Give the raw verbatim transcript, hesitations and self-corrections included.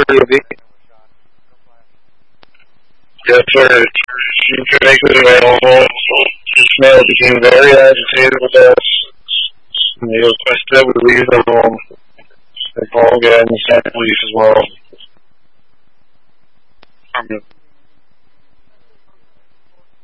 Ruby. Yes, sir. She could make it available. Ishmael became very agitated with us. And he requested that we leave the room. And Paul again, he can't leave as well.